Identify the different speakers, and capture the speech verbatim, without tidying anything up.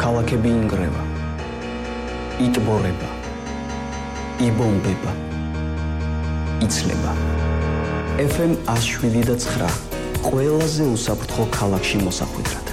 Speaker 1: ქალაქები ინგრევა, იტბორება, იბომბება, იცლება. ეფ ემ ათი შვიდი და ცხრა ყველაზე უსაფრთხო ქალაქში მოსახვედრად.